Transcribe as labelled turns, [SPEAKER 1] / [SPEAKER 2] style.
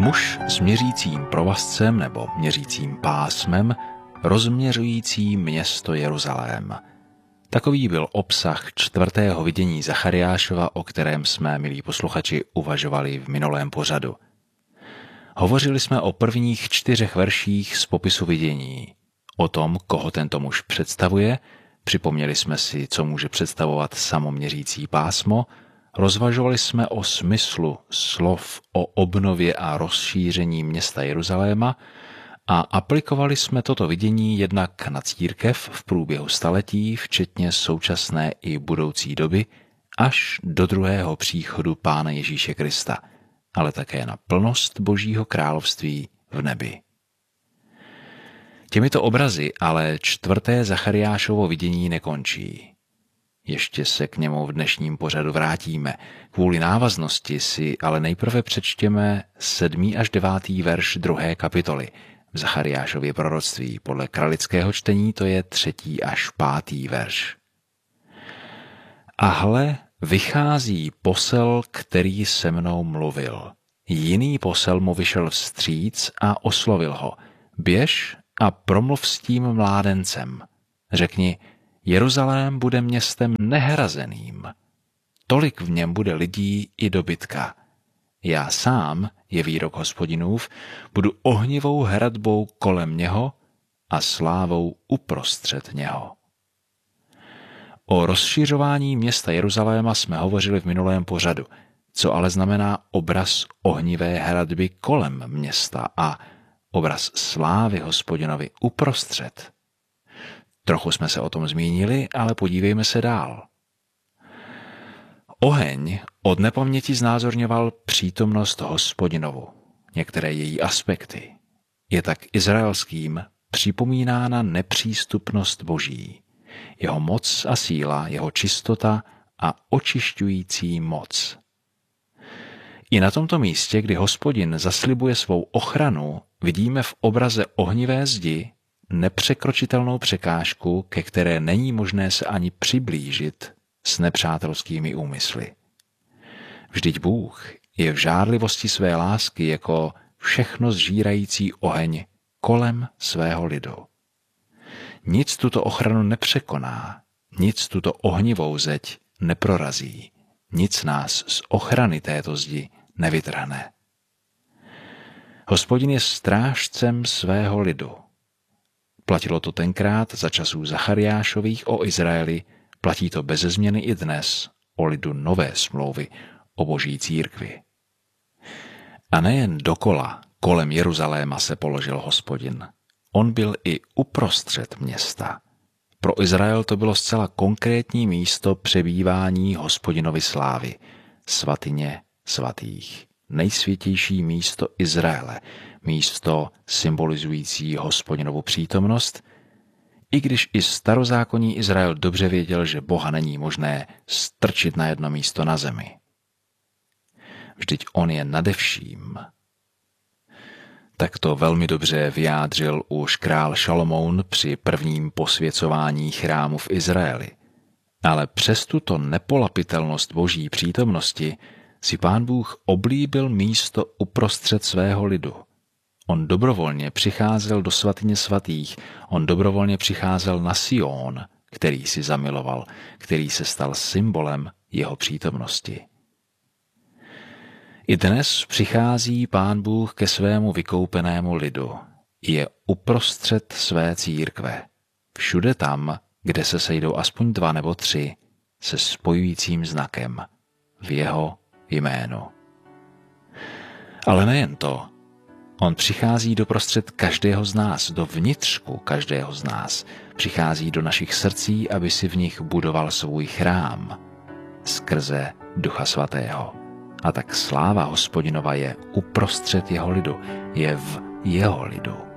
[SPEAKER 1] Muž s měřícím provazcem nebo měřícím pásmem, rozměřující město Jeruzalém. Takový byl obsah 4. vidění Zachariášova, o kterém jsme, milí posluchači, uvažovali v minulém pořadu. Hovořili jsme o prvních 4 verších z popisu vidění, o tom, koho tento muž představuje, připomněli jsme si, co může představovat samoměřící pásmo, rozvažovali jsme o smyslu slov o obnově a rozšíření města Jeruzaléma a aplikovali jsme toto vidění jednak na církev v průběhu staletí, včetně současné i budoucí doby, až do druhého příchodu Pána Ježíše Krista, ale také na plnost Božího království v nebi. Těmito obrazy ale 4. Zachariášovo vidění nekončí. Ještě se k němu v dnešním pořadu vrátíme. Kvůli návaznosti si ale nejprve přečtěme 7. až 9. verš 2. kapitoly v Zachariášově proroctví. Podle kralického čtení to je 3. až 5. verš. A hle, vychází posel, který se mnou mluvil. Jiný posel mu vyšel vstříc a oslovil ho. Běž a promluv s tím mládencem. Řekni, Jeruzalém bude městem nehrazeným. Tolik v něm bude lidí i dobytka. Já sám, je výrok Hospodinův, budu ohnivou hradbou kolem něho a slávou uprostřed něho. O rozšiřování města Jeruzaléma jsme hovořili v minulém pořadu, co ale znamená obraz ohnivé hradby kolem města a obraz slávy Hospodinovi uprostřed. Trochu jsme se o tom zmínili, ale podívejme se dál. Oheň od nepaměti znázorňoval přítomnost Hospodinovu, některé její aspekty. Je tak izraelským připomínána nepřístupnost Boží, jeho moc a síla, jeho čistota a očišťující moc. I na tomto místě, kdy Hospodin zaslibuje svou ochranu, vidíme v obraze ohnivé zdi nepřekročitelnou překážku, ke které není možné se ani přiblížit s nepřátelskými úmysly. Vždyť Bůh je v žárlivosti své lásky jako všechno zžírající oheň kolem svého lidu. Nic tuto ochranu nepřekoná, nic tuto ohnivou zeď neprorazí, nic nás z ochrany této zdi nevytrhne. Hospodin je strážcem svého lidu. Platilo to tenkrát za časů Zachariášových o Izraeli, platí to beze změny i dnes o lidu nové smlouvy o Boží církvi. A nejen dokola, kolem Jeruzaléma se položil Hospodin. On byl i uprostřed města. Pro Izrael to bylo zcela konkrétní místo přebývání Hospodinovy slávy, svatyně svatých, nejsvětější místo Izraele, místo symbolizující Hospodinovu přítomnost, i když i starozákonní Izrael dobře věděl, že Boha není možné strčit na jedno místo na zemi. Vždyť on je nade vším. Tak to velmi dobře vyjádřil už král Šalomoun při prvním posvěcování chrámu v Izraeli. Ale přes tuto nepolapitelnost Boží přítomnosti si Pán Bůh oblíbil místo uprostřed svého lidu. On dobrovolně přicházel do svatyně svatých, on dobrovolně přicházel na Sion, který si zamiloval, který se stal symbolem jeho přítomnosti. I dnes přichází Pán Bůh ke svému vykoupenému lidu. Je uprostřed své církve. Všude tam, kde se sejdou aspoň 2 nebo 3, se spojujícím znakem v jeho jménu. Ale nejen to. On přichází doprostřed každého z nás, do vnitřku každého z nás. Přichází do našich srdcí, aby si v nich budoval svůj chrám skrze Ducha Svatého. A tak sláva Hospodinova je uprostřed jeho lidu, je v jeho lidu.